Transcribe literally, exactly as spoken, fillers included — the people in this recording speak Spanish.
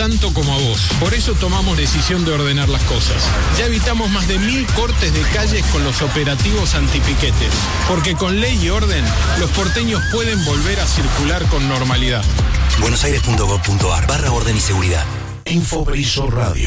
tanto como a vos. Por eso tomamos decisión de ordenar las cosas. Ya evitamos más de mil cortes de calles con los operativos antipiquetes. Porque con ley y orden, los porteños pueden volver a circular con normalidad. buenosaires punto gov punto ar barra orden y seguridad. Infobriso Radio.